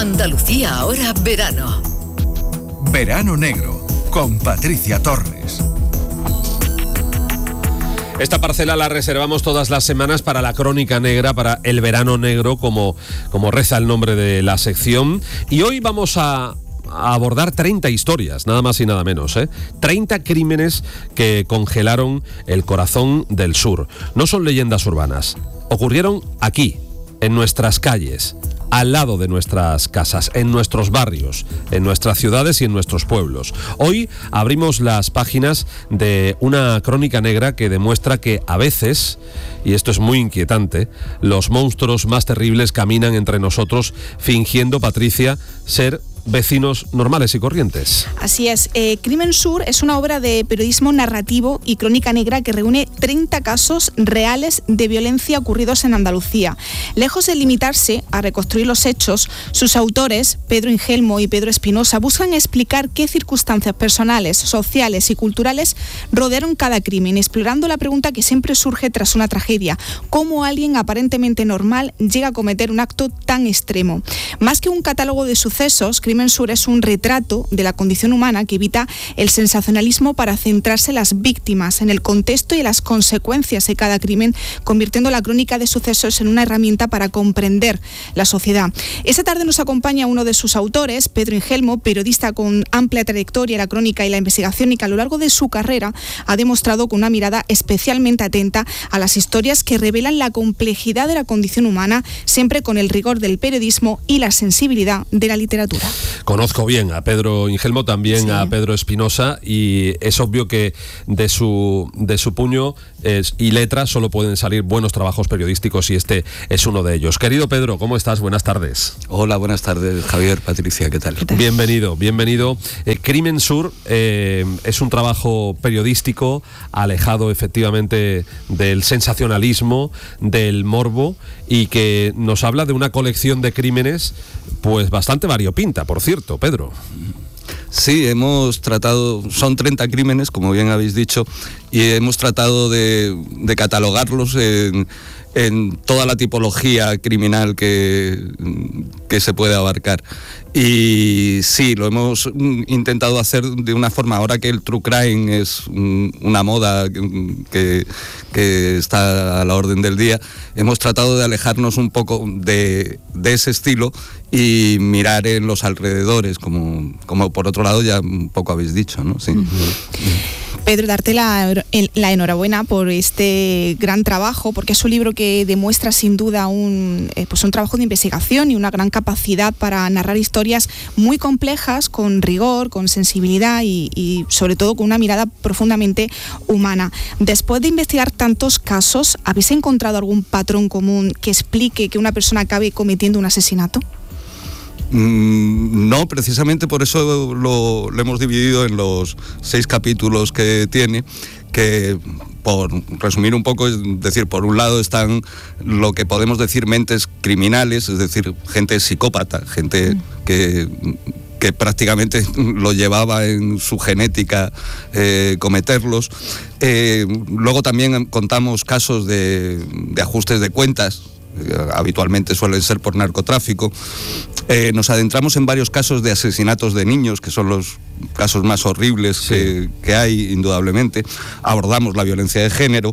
Andalucía ahora verano. Verano Negro, con Patricia Torres. Esta parcela la reservamos todas las semanas para la Crónica Negra, para el Verano Negro, como reza el nombre de la sección. Y hoy vamos a abordar 30 historias, nada más y nada menos, 30 crímenes que congelaron el corazón del sur. No son leyendas urbanas, ocurrieron aquí, en nuestras calles, al lado de nuestras casas, en nuestros barrios, en nuestras ciudades y en nuestros pueblos. Hoy abrimos las páginas de una crónica negra que demuestra que a veces, y esto es muy inquietante, los monstruos más terribles caminan entre nosotros fingiendo, Patricia, ser vecinos normales y corrientes. Así es. Crimen Sur es una obra de periodismo narrativo y crónica negra que reúne 30 casos reales de violencia ocurridos en Andalucía. Lejos de limitarse a reconstruir los hechos, sus autores, Pedro Ingelmo y Pedro Espinosa, buscan explicar qué circunstancias personales, sociales y culturales rodearon cada crimen, explorando la pregunta que siempre surge tras una tragedia: ¿cómo alguien aparentemente normal llega a cometer un acto tan extremo? Más que un catálogo de sucesos, Crimen Sur es un retrato de la condición humana que evita el sensacionalismo para centrarse en las víctimas, en el contexto y en las consecuencias de cada crimen, convirtiendo la crónica de sucesos en una herramienta para comprender la sociedad. Esta tarde nos acompaña uno de sus autores, Pedro Ingelmo, periodista con amplia trayectoria en la crónica y la investigación y que a lo largo de su carrera ha demostrado con una mirada especialmente atenta a las historias que revelan la complejidad de la condición humana, siempre con el rigor del periodismo y la sensibilidad de la literatura. Conozco bien a Pedro Ingelmo, también a Pedro Espinosa, y es obvio que de su puño y letra solo pueden salir buenos trabajos periodísticos, y este es uno de ellos. Querido Pedro, ¿cómo estás? Buenas tardes. Hola, buenas tardes, Javier, Patricia, ¿qué tal? Bienvenido. Crimen Sur es un trabajo periodístico alejado efectivamente del sensacionalismo, del morbo, y que nos habla de una colección de crímenes pues bastante variopinta, por cierto, Pedro. Sí, hemos tratado, son 30 crímenes, como bien habéis dicho, y hemos tratado de catalogarlos en toda la tipología criminal que se puede abarcar. Y sí, lo hemos intentado hacer de una forma, ahora que el true crime es una moda que está a la orden del día, hemos tratado de alejarnos un poco de ese estilo y mirar en los alrededores, como por otro lado ya un poco habéis dicho, ¿no? Sí. Pedro, darte la enhorabuena por este gran trabajo, porque es un libro que demuestra sin duda un trabajo de investigación y una gran capacidad para narrar historias muy complejas, con rigor, con sensibilidad y sobre todo con una mirada profundamente humana. Después de investigar tantos casos, ¿habéis encontrado algún patrón común que explique que una persona acabe cometiendo un asesinato? No, precisamente por eso lo hemos dividido en los 6 capítulos que tiene, que, por resumir un poco, es decir, por un lado están lo que podemos decir mentes criminales, es decir, gente psicópata, gente que prácticamente lo llevaba en su genética cometerlos. Luego también contamos casos de ajustes de cuentas, habitualmente suelen ser por narcotráfico. Nos adentramos en varios casos de asesinatos de niños, que son los casos más horribles que hay, indudablemente. Abordamos la violencia de género.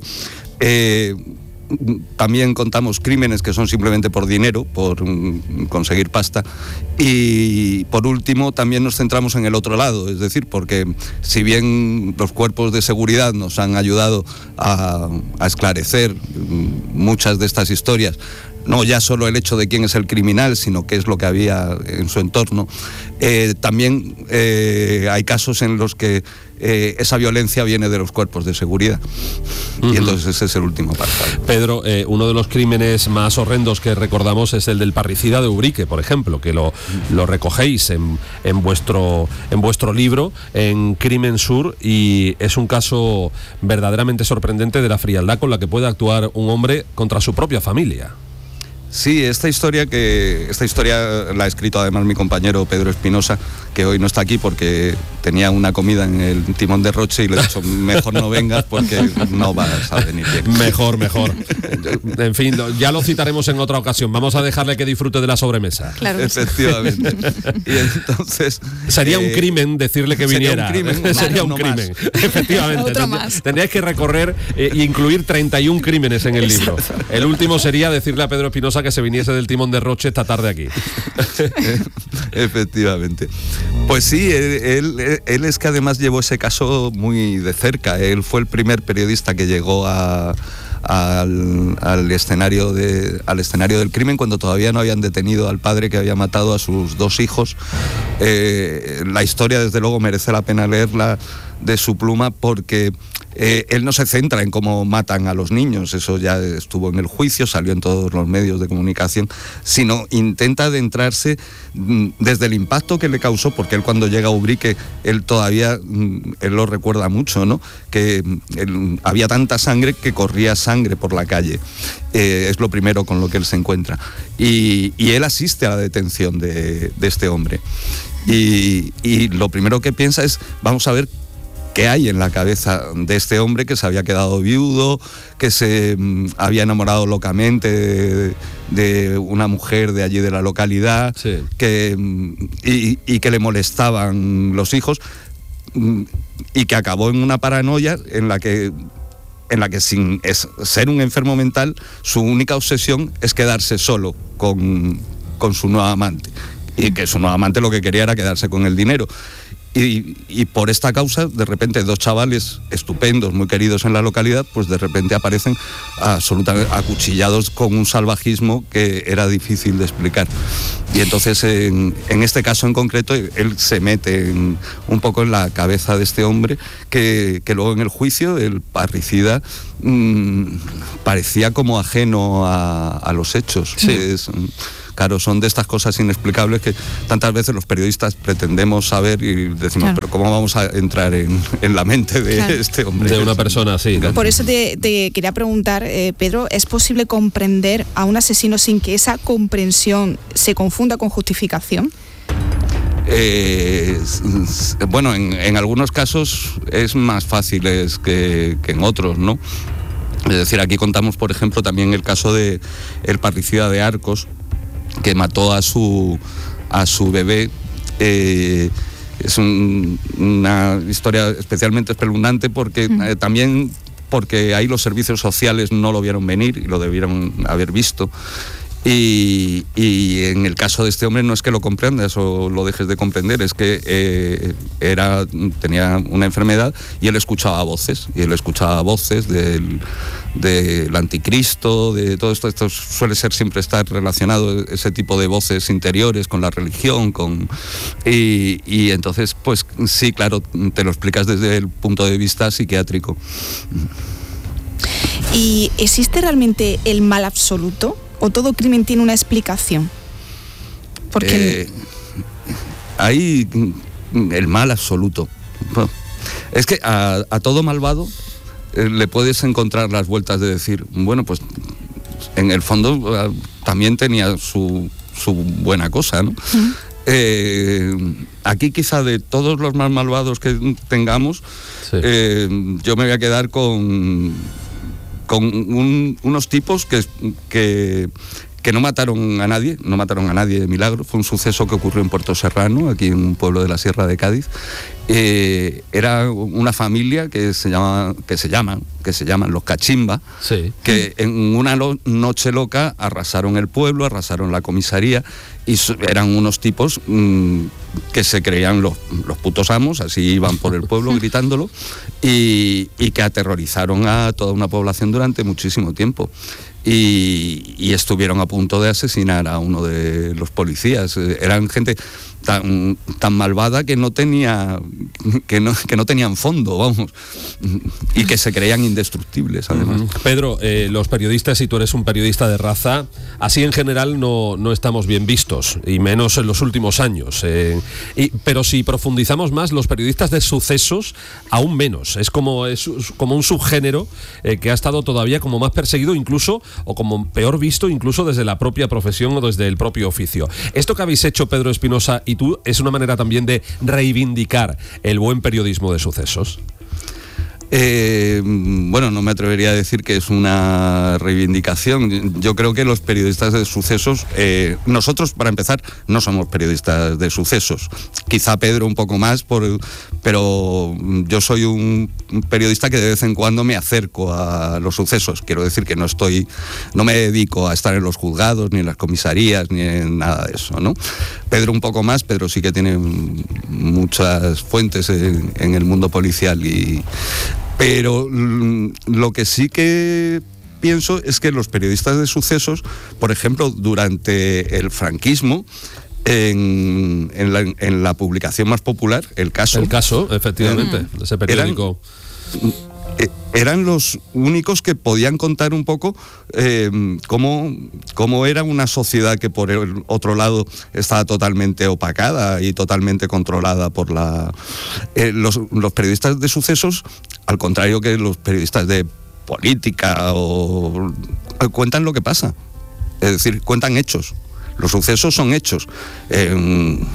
También contamos crímenes que son simplemente por dinero, por conseguir pasta. Y por último también nos centramos en el otro lado, es decir, porque si bien los cuerpos de seguridad nos han ayudado a esclarecer muchas de estas historias, no ya solo el hecho de quién es el criminal, sino qué es lo que había en su entorno, también hay casos en los que esa violencia viene de los cuerpos de seguridad. Y entonces ese es el último apartado. Pedro, uno de los crímenes más horrendos que recordamos es el del parricida de Ubrique, por ejemplo, que lo recogéis en vuestro libro, en Crimen Sur, y es un caso verdaderamente sorprendente de la frialdad con la que puede actuar un hombre contra su propia familia. Sí, esta historia la ha escrito además mi compañero Pedro Espinosa, que hoy no está aquí porque tenía una comida en el Timón de Roche y le he dicho, mejor no vengas porque no vas a venir bien. Mejor. En fin, ya lo citaremos en otra ocasión. Vamos a dejarle que disfrute de la sobremesa. Claro. Efectivamente. Y entonces... Sería un crimen decirle que viniera. Sería un crimen. Efectivamente. Tendríais que recorrer e incluir 31 crímenes en el libro. El último sería decirle a Pedro Espinosa que se viniese del Timón de Roche esta tarde aquí. Efectivamente. Pues sí, él es que además llevó ese caso muy de cerca. Él fue el primer periodista que llegó al escenario del crimen cuando todavía no habían detenido al padre que había matado a sus 2 hijos. La historia, desde luego, merece la pena leerla de su pluma porque él no se centra en cómo matan a los niños, eso ya estuvo en el juicio, salió en todos los medios de comunicación, sino intenta adentrarse desde el impacto que le causó, porque él cuando llega a Ubrique, él lo recuerda mucho, ¿no? Que había tanta sangre que corría sangre por la calle. Es lo primero con lo que él se encuentra. Y él asiste a la detención de este hombre. Y lo primero que piensa es, vamos a ver qué hay en la cabeza de este hombre que se había quedado viudo, que se había enamorado locamente de una mujer de allí de la localidad, sí, y que le molestaban los hijos, y que acabó en una paranoia en la que sin ser un enfermo mental, su única obsesión es quedarse solo con su nueva amante, y que su nueva amante lo que quería era quedarse con el dinero. Y por esta causa, de repente, 2 chavales estupendos, muy queridos en la localidad, pues de repente aparecen absolutamente acuchillados con un salvajismo que era difícil de explicar. Y entonces, en este caso en concreto, él se mete un poco en la cabeza de este hombre, que luego en el juicio, el parricida, parecía como ajeno a los hechos. Sí. Claro, son de estas cosas inexplicables que tantas veces los periodistas pretendemos saber y decimos, claro, pero ¿cómo vamos a entrar en la mente de este hombre? De una persona así, ¿no? Por eso te quería preguntar, Pedro, ¿es posible comprender a un asesino sin que esa comprensión se confunda con justificación? Bueno, en algunos casos es más fácil que en otros, ¿no? Es decir, aquí contamos, por ejemplo, también el caso de el parricida de Arcos, que mató a su bebé. Es una historia especialmente espeluznante porque también porque ahí los servicios sociales no lo vieron venir y lo debieron haber visto. Y en el caso de este hombre no es que lo comprendas o lo dejes de comprender, es que tenía una enfermedad y él escuchaba voces, del anticristo, de todo esto. Esto suele ser siempre estar relacionado, ese tipo de voces interiores, con la religión, y entonces, pues sí, claro, te lo explicas desde el punto de vista psiquiátrico. ¿Y existe realmente el mal absoluto? ¿O todo crimen tiene una explicación? Porque hay el mal absoluto. Es que a todo malvado le puedes encontrar las vueltas de decir, bueno, pues en el fondo también tenía su buena cosa, ¿no? Aquí quizá de todos los más malvados que tengamos, sí, yo me voy a quedar con unos tipos que no mataron a nadie de milagro. Fue un suceso que ocurrió en Puerto Serrano, aquí en un pueblo de la Sierra de Cádiz. Era una familia que se llaman los Cachimba, sí, que en una noche loca arrasaron el pueblo, arrasaron la comisaría, y eran unos tipos que se creían los putos amos, así iban por el pueblo gritándolo, y que aterrorizaron a toda una población durante muchísimo tiempo. Y estuvieron a punto de asesinar a uno de los policías. Eran gente tan malvada que no tenían fondo, vamos, y que se creían indestructibles, además. Pedro, los periodistas, y tú eres un periodista de raza, así en general no estamos bien vistos, y menos en los últimos años. Pero si profundizamos más, los periodistas de sucesos, aún menos. Es como un subgénero que ha estado todavía como más perseguido, incluso o como peor visto incluso desde la propia profesión o desde el propio oficio. Esto que habéis hecho, Pedro Espinosa y tú, es una manera también de reivindicar el buen periodismo de sucesos. Bueno, no me atrevería a decir que es una reivindicación. Yo creo que los periodistas de sucesos, nosotros, para empezar, no somos periodistas de sucesos. Quizá Pedro un poco más, pero yo soy un periodista que de vez en cuando me acerco a los sucesos. Quiero decir que no me dedico a estar en los juzgados, ni en las comisarías, ni en nada de eso, ¿no? Pedro un poco más, Pedro sí que tiene muchas fuentes en el mundo policial pero lo que sí que pienso es que los periodistas de sucesos, por ejemplo, durante el franquismo, en la publicación más popular, El Caso. El Caso, efectivamente, ese periódico. Eran los únicos que podían contar un poco cómo era una sociedad que por el otro lado estaba totalmente opacada y totalmente controlada por los periodistas de sucesos, al contrario que los periodistas de política, cuentan lo que pasa, es decir, cuentan hechos. Los sucesos son hechos. En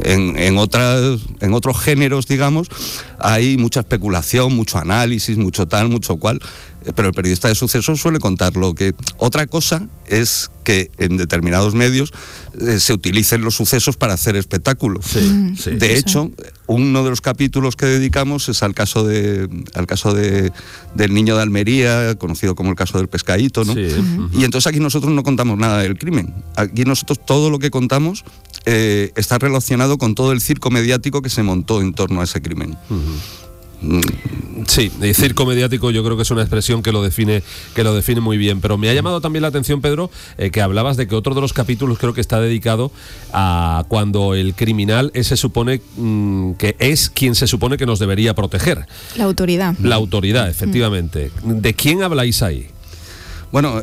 otros géneros, digamos, hay mucha especulación, mucho análisis, mucho tal, mucho cual, pero el periodista de sucesos suele contar lo que... Otra cosa es que en determinados medios se utilicen los sucesos para hacer espectáculos. Sí, de hecho, uno de los capítulos que dedicamos es al caso del niño de Almería, conocido como el caso del pescadito, ¿no? Sí. Y entonces aquí nosotros no contamos nada del crimen. Aquí nosotros todo lo que contamos está relacionado con todo el circo mediático que se montó en torno a ese crimen. Sí, el circo mediático yo creo que es una expresión que lo define muy bien, pero me ha llamado también la atención, Pedro, que hablabas de que otro de los capítulos creo que está dedicado a cuando el criminal se supone que es quien se supone que nos debería proteger. La autoridad. La autoridad, efectivamente. ¿De quién habláis ahí? Bueno,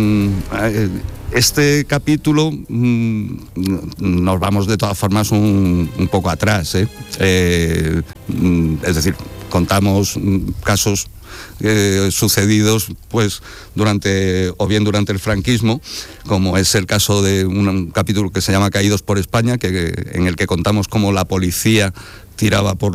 este capítulo nos vamos de todas formas un poco atrás, es decir, contamos casos sucedidos pues durante el franquismo, como es el caso de un capítulo que se llama Caídos por España, en el que contamos cómo la policía tiraba por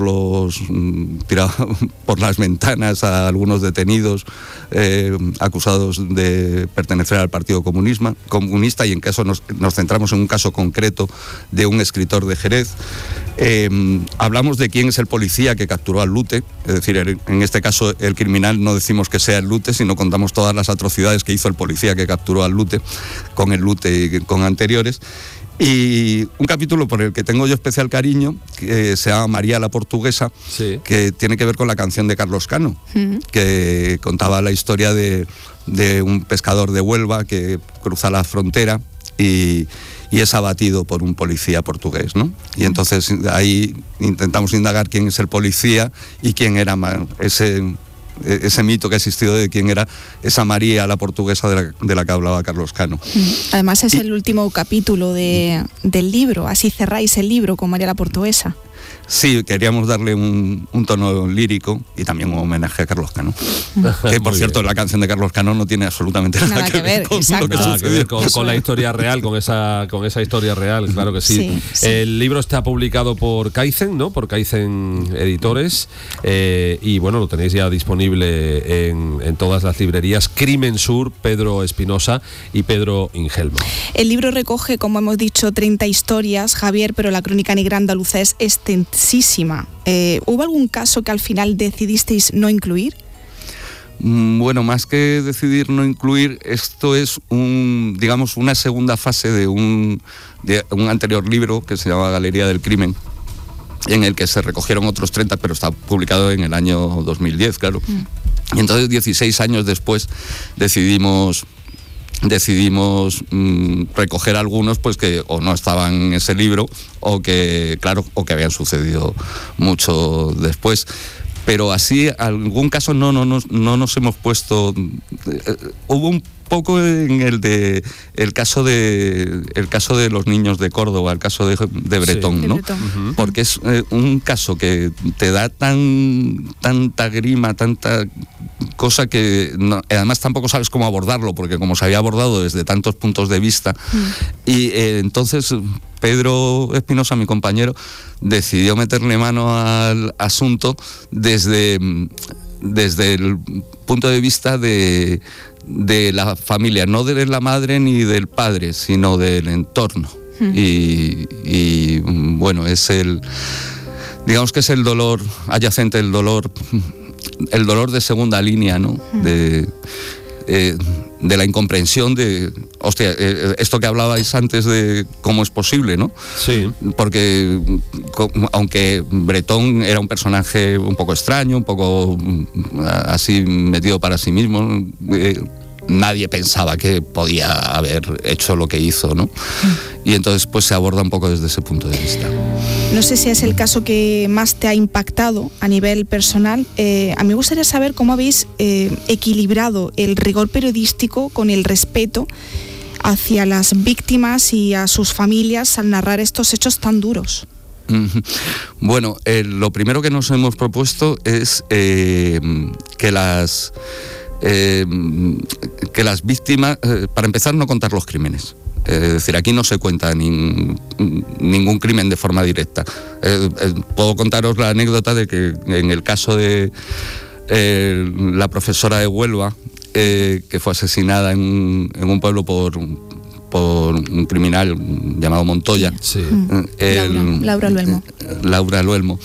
las ventanas a algunos detenidos acusados de pertenecer al Partido Comunista, y en caso nos centramos en un caso concreto de un escritor de Jerez. Hablamos de quién es el policía que capturó al Lute, es decir, en este caso el criminal no decimos que sea el Lute, sino contamos todas las atrocidades que hizo el policía que capturó al Lute, con el Lute y con anteriores. Y un capítulo por el que tengo yo especial cariño, que se llama María la Portuguesa, sí, que tiene que ver con la canción de Carlos Cano, que contaba la historia de un pescador de Huelva que cruza la frontera y es abatido por un policía portugués, ¿no? Y entonces ahí intentamos indagar quién es el policía y quién era ese mito que ha existido de quién era esa María la Portuguesa de la que hablaba Carlos Cano. Además es el último capítulo del libro, así cerráis el libro con María la Portuguesa. Sí, queríamos darle un tono lírico y también un homenaje a Carlos Cano. Que, por cierto, la canción de Carlos Cano no tiene absolutamente nada que ver con lo que sucedió. Con la historia real, con esa historia real, claro que sí. Sí. El libro está publicado por Kaizen, ¿no? Por Kaizen Editores. Y bueno, lo tenéis ya disponible en todas las librerías. Crimen Sur, Pedro Espinosa y Pedro Ingelmo. El libro recoge, como hemos dicho, 30 historias, Javier, pero la crónica negra andaluza es extensísima. ¿Hubo algún caso que al final decidisteis no incluir? Bueno, más que decidir no incluir, esto es una segunda fase de un anterior libro que se llama Galería del Crimen, en el que se recogieron otros 30, pero está publicado en el año 2010, claro. Y entonces 16 años después decidimos recoger algunos pues que o no estaban en ese libro o que habían sucedido mucho después. Pero así, algún caso no nos hemos puesto... Hubo un poco en el caso de los niños de Córdoba, el caso de Bretón, sí, ¿no? de Bretón. Porque es un caso que te da tanta grima, tanta cosa que además tampoco sabes cómo abordarlo, porque como se había abordado desde tantos puntos de vista, y entonces Pedro Espinosa, mi compañero, decidió meterle mano al asunto desde el punto de vista de la familia, no de la madre ni del padre, sino del entorno. Y bueno, digamos que es el dolor adyacente, el dolor de segunda línea, ¿no? De la incomprensión de, hostia, esto que hablabais antes de cómo es posible, ¿no? Sí. Porque aunque Bretón era un personaje un poco extraño, un poco así metido para sí mismo, nadie pensaba que podía haber hecho lo que hizo, ¿no? Y entonces pues se aborda un poco desde ese punto de vista. No sé si es el caso que más te ha impactado a nivel personal. A mí me gustaría saber cómo habéis equilibrado el rigor periodístico con el respeto hacia las víctimas y a sus familias al narrar estos hechos tan duros. Bueno, lo primero que nos hemos propuesto es que las víctimas, para empezar, no contar los crímenes. Es decir, aquí no se cuenta ningún crimen de forma directa. Puedo contaros la anécdota de que en el caso de la profesora de Huelva, que fue asesinada en un pueblo por un criminal llamado Montoya. Sí. Laura Luelmo. Laura Luelmo.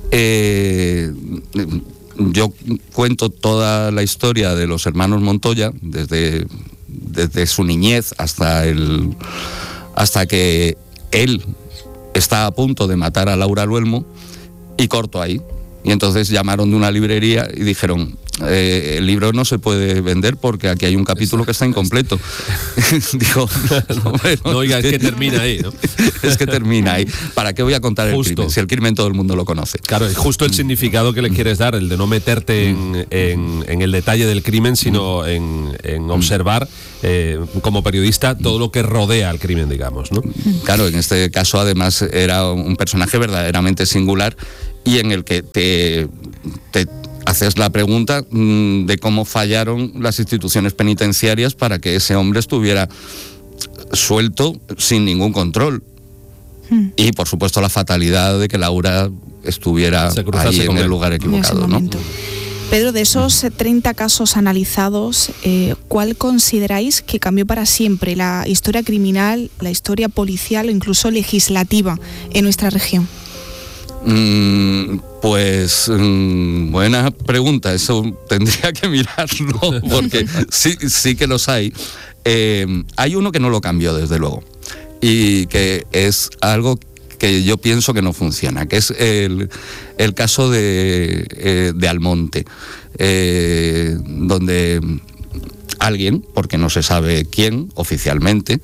Yo cuento toda la historia de los hermanos Montoya desde su niñez hasta que él está a punto de matar a Laura Luelmo, y corto ahí. Y entonces llamaron de una librería y dijeron: el libro no se puede vender porque aquí hay un capítulo que está incompleto. Digo, no, oiga, es que termina ahí, ¿no? Es que termina ahí. ¿Para qué voy a contar el crimen? Si el crimen todo el mundo lo conoce. Claro, es justo el significado que le quieres dar, el de no meterte en el detalle del crimen, sino en observar como periodista todo lo que rodea al crimen, digamos, ¿no? Claro, en este caso además era un personaje verdaderamente singular y en el que te haces la pregunta de cómo fallaron las instituciones penitenciarias para que ese hombre estuviera suelto sin ningún control. Y por supuesto la fatalidad de que Laura estuviera ahí en el lugar equivocado, ¿no? Pedro, de esos 30 casos analizados, ¿cuál consideráis que cambió para siempre la historia criminal, la historia policial o incluso legislativa en nuestra región? Pues buena pregunta, eso tendría que mirarlo porque sí que los hay. Hay uno que no lo cambió, desde luego, y que es algo que yo pienso que no funciona, que es el caso de Almonte, donde alguien, porque no se sabe quién oficialmente,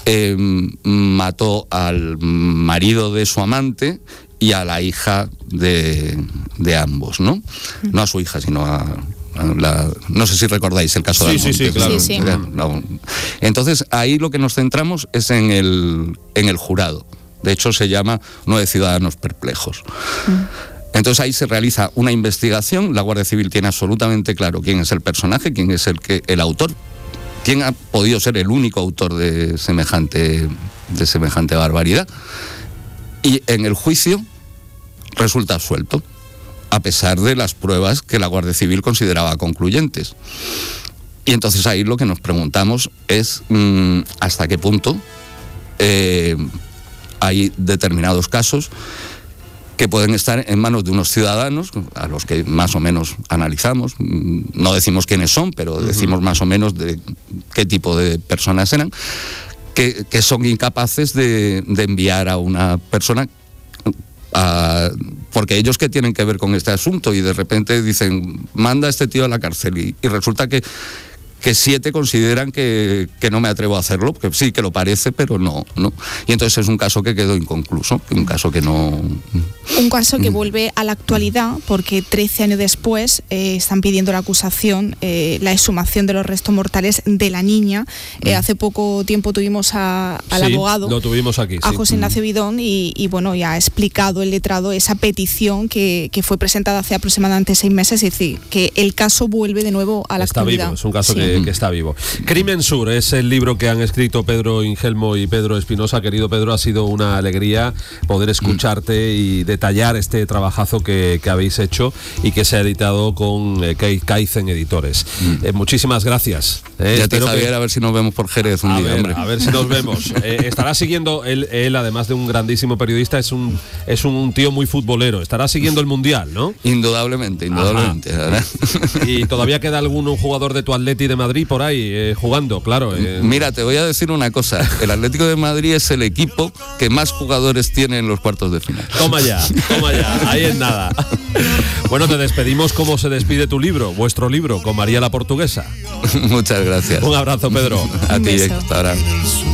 mató al marido de su amante y a la hija de ambos, ¿no? No a su hija, sino no sé si recordáis el caso de Almonte. Sí, claro. Sí. No. Entonces, ahí lo que nos centramos es en el jurado. De hecho, se llama 9 ciudadanos perplejos. Entonces ahí se realiza una investigación, la Guardia Civil tiene absolutamente claro quién es el personaje, quién es el autor, quién ha podido ser el único autor de semejante barbaridad. Y en el juicio resulta absuelto, a pesar de las pruebas que la Guardia Civil consideraba concluyentes. Y entonces ahí lo que nos preguntamos es hasta qué punto hay determinados casos que pueden estar en manos de unos ciudadanos, a los que más o menos analizamos, no decimos quiénes son, pero decimos más o menos de qué tipo de personas eran, que son incapaces de enviar a una persona porque ellos qué tienen que ver con este asunto, y de repente dicen, manda a este tío a la cárcel, y resulta que que 7 consideran que no me atrevo a hacerlo, porque sí que lo parece, pero no. Y entonces es un caso que quedó inconcluso, un caso que no... Un caso que vuelve a la actualidad porque 13 años después están pidiendo la acusación, la exhumación de los restos mortales de la niña. Hace poco tiempo tuvimos al abogado, lo tuvimos aquí, a José Ignacio Bidón, y bueno, ya ha explicado el letrado esa petición que fue presentada hace aproximadamente 6 meses, es decir, que el caso vuelve de nuevo a la actualidad. Vivo, es un caso que está vivo. Crimen Sur es el libro que han escrito Pedro Ingelmo y Pedro Espinosa. Querido Pedro, ha sido una alegría poder escucharte y detallar este trabajazo que habéis hecho y que se ha editado con Kaizen Editores. Muchísimas gracias. Ya te Javier, a ver si nos vemos por Jerez un día, hombre. A ver si nos vemos. Estará siguiendo, él además de un grandísimo periodista, es un tío muy futbolero. Estará siguiendo el Mundial, ¿no? Indudablemente. ¿Y todavía queda algún jugador de tu Atleti de Madrid por ahí jugando? Claro. Mira, te voy a decir una cosa. El Atlético de Madrid es el equipo que más jugadores tiene en los cuartos de final. Toma ya, ahí es nada. Bueno, te despedimos como se despide tu libro, vuestro libro, con María la Portuguesa. Muchas gracias. Un abrazo, Pedro. A ti, hasta ahora.